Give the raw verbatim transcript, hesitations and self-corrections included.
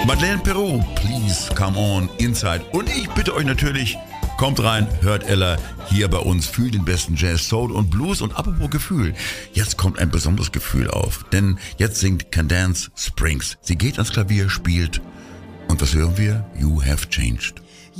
Madeleine Peru, please come on inside. Und ich bitte euch natürlich, kommt rein, hört Ella hier bei uns, fühlt den besten Jazz, Soul und Blues. Und apropos Gefühl, jetzt kommt ein besonderes Gefühl auf. Denn jetzt singt Candace Springs. Sie geht ans Klavier, spielt. Und was hören wir? You have changed.